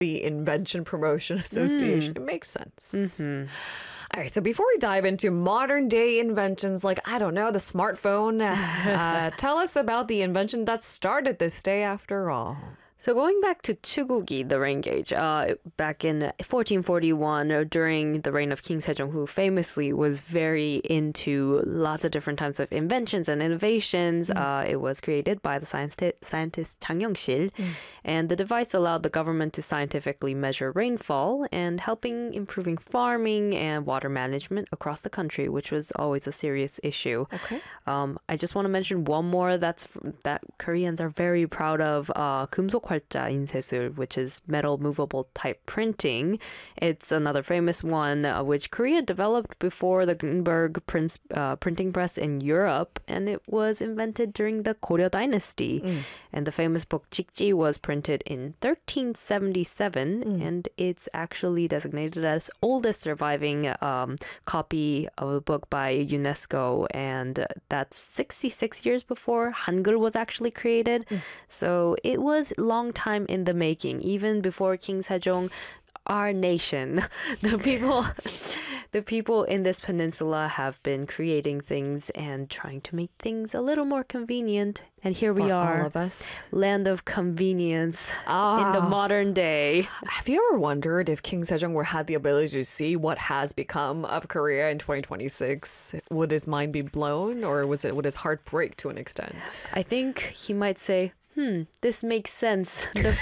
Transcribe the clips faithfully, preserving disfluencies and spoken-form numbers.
the Invention Promotion Association. Mm. It makes sense. Mm-hmm. All right, so before we dive into modern day inventions like, I don't know, the smartphone, uh, tell us about the invention that started this day after all. So going back to Chugugi, the rain gauge, uh, back in fourteen forty-one, uh, during the reign of King Sejong, who famously was very into lots of different types of inventions and innovations, mm. uh, it was created by the scientist, scientist Chang Yong-sil, mm. and the device allowed the government to scientifically measure rainfall and helping improving farming and water management across the country, which was always a serious issue. Okay. Um, I just want to mention one more that's that Koreans are very proud of, uh, 금속 활자 인쇄술, which is metal movable type printing. It's another famous one, uh, which Korea developed before the Gutenberg prints, uh, printing press in Europe, and it was invented during the Goryeo dynasty. Mm. And the famous book Jikji was printed in thirteen seventy-seven, mm. and it's actually designated as oldest surviving um, copy of a book by UNESCO, and that's sixty-six years before Hangul was actually created. Mm. So it was long time in the making, even before King Sejong, our nation, the people, the people in this peninsula have been creating things and trying to make things a little more convenient. And here we For are, all of us, land of convenience ah. in the modern day. Have you ever wondered if King Sejong were had the ability to see what has become of Korea in twenty twenty-six? Would his mind be blown, or was it would his heart break to an extent? I think he might say, Hmm, this makes sense. The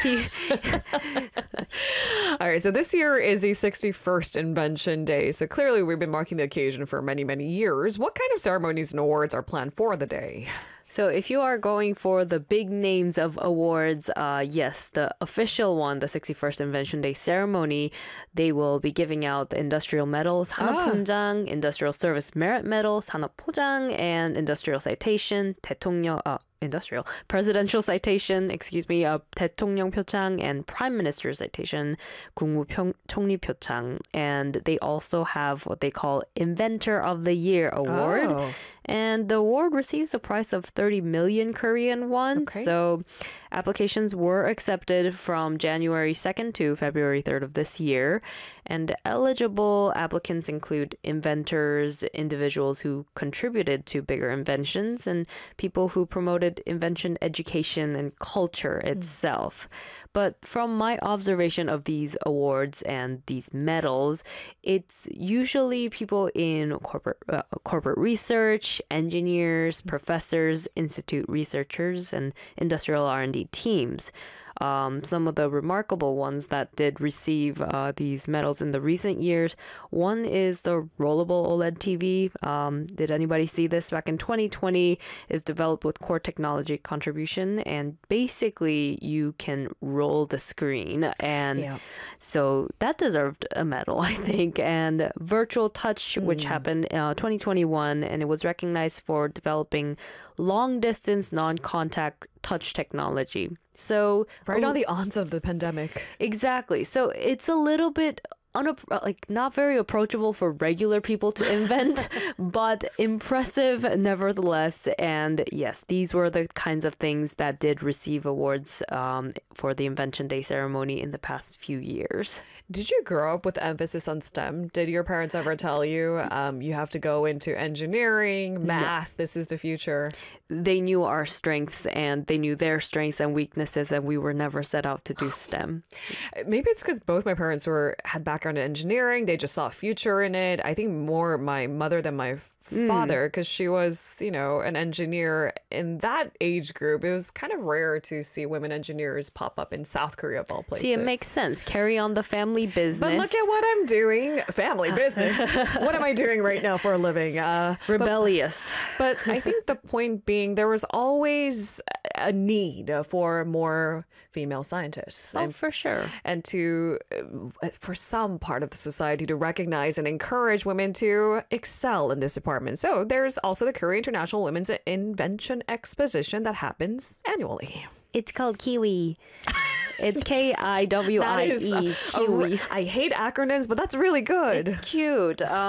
pe- All right, so this year is the sixty-first Invention Day. So clearly we've been marking the occasion for many, many years. What kind of ceremonies and awards are planned for the day? So if you are going for the big names of awards, uh, yes, the official one, the sixty-first Invention Day ceremony, they will be giving out the industrial medal, 산업훈장, ah. industrial service merit medal, 산업포장, and industrial citation, 대통령, uh, industrial, presidential citation, excuse me, uh, 대통령 표창, and prime minister citation, 국무총리 표창. And they also have what they call Inventor of the Year award. Oh. And the award receives the price of thirty million Korean won. Okay. So applications were accepted from January second to February third of this year. And eligible applicants include inventors, individuals who contributed to bigger inventions, and people who promoted invention education and culture itself. Mm. But from my observation of these awards and these medals, it's usually people in corporate uh, corporate research, engineers, professors, institute researchers, and industrial R and D teams. Um, some of the remarkable ones that did receive uh, these medals in the recent years. One is the rollable OLED T V. Um, did anybody see this? Back in twenty twenty, is developed with core technology contribution, and basically you can roll the screen, and yeah. so that deserved a medal, I think. And Virtual Touch, mm. which happened uh, twenty twenty-one, and it was recognized for developing long-distance, non-contact touch technology. So right on the onset of the pandemic. Exactly. So it's a little bit unapp- like not very approachable for regular people to invent, but impressive nevertheless. And yes, these were the kinds of things that did receive awards um, for the Invention Day ceremony in the past few years. Did you grow up with emphasis on STEM? Did your parents ever tell you um, you have to go into engineering, math, yeah. this is the future? They knew our strengths and they knew their strengths and weaknesses, and we were never set out to do STEM. Maybe it's because both my parents were had background in engineering. They just saw a future in it. I think more my mother than my father, because mm. she was, you know, an engineer. In that age group, it was kind of rare to see women engineers pop up in South Korea of all places. See, it makes sense. Carry on the family business. But look at what I'm doing. Family business. What am I doing right now for a living? Uh, Rebellious. But, but I think the point being, there was always a need for more female scientists. Oh, and, for sure. And to, for some part of the society, to recognize and encourage women to excel in this department. So there's also the Korea International Women's Invention Exposition that happens annually. It's called Kiwi. It's K I W I E. Kiwi. I hate acronyms, but that's really good. It's cute. Um,